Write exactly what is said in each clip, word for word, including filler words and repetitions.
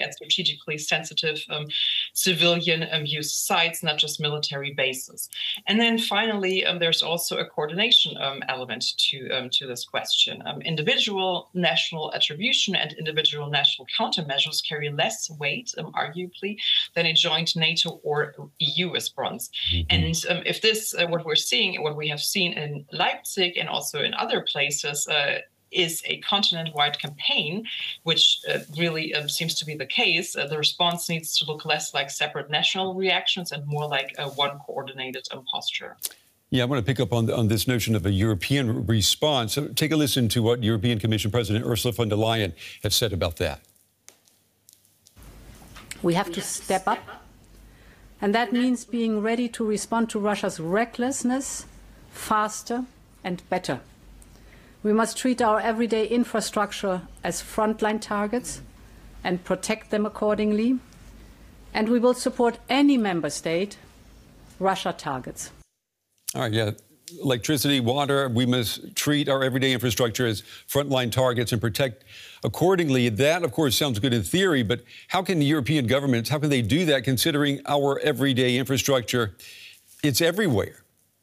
at strategically sensitive um, civilian um, use sites, not just military bases. And then finally, um, there's also a coordination um, element to, um, to this question. Um, individual national attribution and individual national countermeasures carry less weight, um, arguably, than a joint NATO or E U response. Mm-hmm. And um, if this, uh, what we're seeing, what we have seen in Leipzig and also in other places, uh, is a continent-wide campaign, which uh, really um, seems to be the case, uh, the response needs to look less like separate national reactions and more like a one coordinated um, posture. Yeah, I want to pick up on, on this notion of a European response. So take a listen to what European Commission President Ursula von der Leyen has said about that. We have to step up, and that means being ready to respond to Russia's recklessness faster and better. We must treat our everyday infrastructure as frontline targets and protect them accordingly. And we will support any member state Russia targets. All right, yeah. Electricity, water, we must treat our everyday infrastructure as frontline targets and protect accordingly. That, of course, sounds good in theory, but how can the European governments, how can they do that considering our everyday infrastructure? It's everywhere.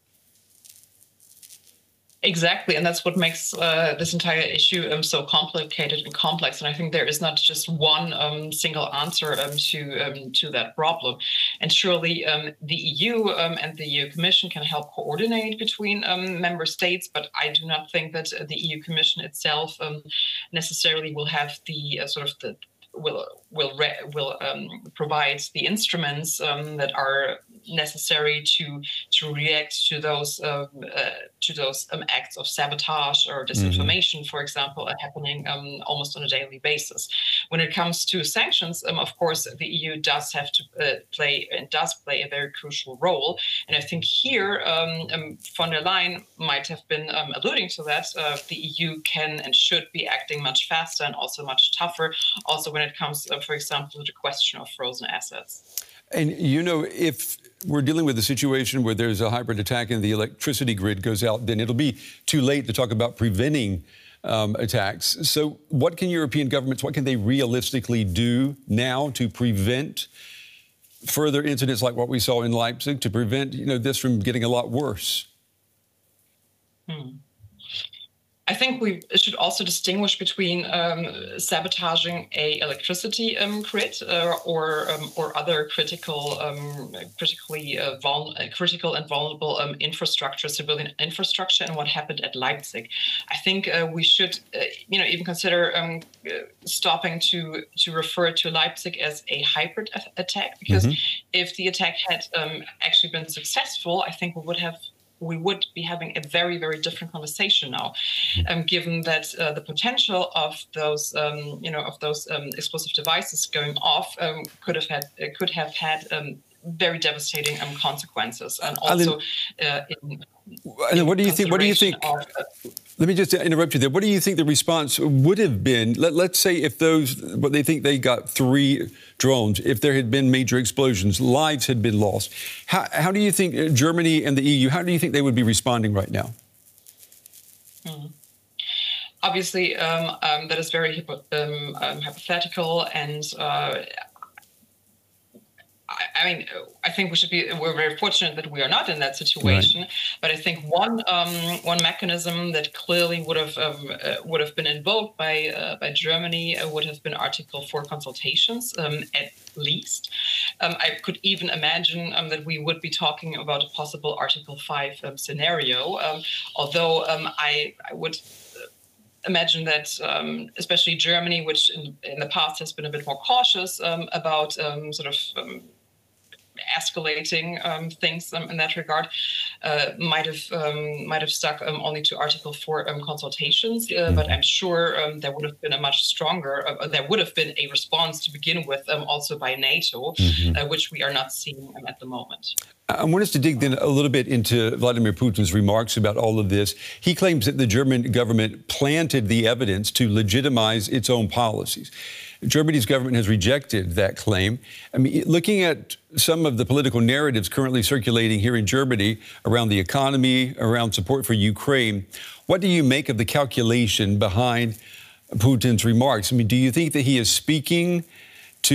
Exactly, and that's what makes uh, this entire issue um, so complicated and complex. And I think there is not just one um, single answer um, to um, to that problem. And surely um, the E U um, and the E U Commission can help coordinate between um, member states, but I do not think that the E U Commission itself um, necessarily will have the uh, sort of the will will re will um, provide the instruments um, that are necessary to to react to those um, uh, to those um, acts of sabotage or disinformation, mm-hmm. for example, are happening um, almost on a daily basis. When it comes to sanctions, um, of course, the E U does have to uh, play and does play a very crucial role. And I think here, um, um, von der Leyen might have been um, alluding to that. Uh, the E U can and should be acting much faster and also much tougher. Also, when it comes, uh, for example, to the question of frozen assets. And, you know, if we're dealing with a situation where there's a hybrid attack and the electricity grid goes out, then it'll be too late to talk about preventing um, attacks. So what can European governments, what can they realistically do now to prevent further incidents like what we saw in Leipzig, to prevent, you know, this from getting a lot worse? Hmm. I think we should also distinguish between um, sabotaging a electricity um, grid uh, or um, or other critical, um, critically uh, vul critical and vulnerable um, infrastructure, civilian infrastructure, and what happened at Leipzig. I think uh, we should, uh, you know, even consider um, stopping to to refer to Leipzig as a hybrid attack, because mm-hmm. if the attack had um, actually been successful, I think we would have. we would be having a very, very different conversation now, um, given that uh, the potential of those, um, you know, of those um, explosive devices going off um, could have had, uh, could have had um, very devastating um, consequences, and also uh, in, and in what do you think? What do you think? Of, uh, Let me just interrupt you there. What do you think the response would have been? Let, let's say if those, what they think they got three drones, if there had been major explosions, lives had been lost. How, how do you think Germany and the E U, how do you think they would be responding right now? Hmm. Obviously, um, um, that is very hypo um, um, hypothetical, and uh, I mean, I think we should be, we're very fortunate that we are not in that situation. Right. But I think one um, one mechanism that clearly would have um, uh, would have been invoked by uh, by Germany uh, would have been Article four consultations, um, at least. Um, I could even imagine um, that we would be talking about a possible Article five um, scenario, um, although um, I, I would imagine that um, especially Germany, which in, in the past has been a bit more cautious um, about um, sort of um, escalating um, things um, in that regard, uh, might have um, might have stuck um, only to Article four um, consultations. Uh, but I'm sure um, there would have been a much stronger, uh, there would have been a response to begin with, um, also by NATO, mm-hmm. uh, which we are not seeing um, at the moment. I want us to dig then a little bit into Vladimir Putin's remarks about all of this. He claims that the German government planted the evidence to legitimize its own policies. Germany's government has rejected that claim. I mean, looking at some of the political narratives currently circulating here in Germany around the economy, around support for Ukraine, what do you make of the calculation behind Putin's remarks? I mean, do you think that he is speaking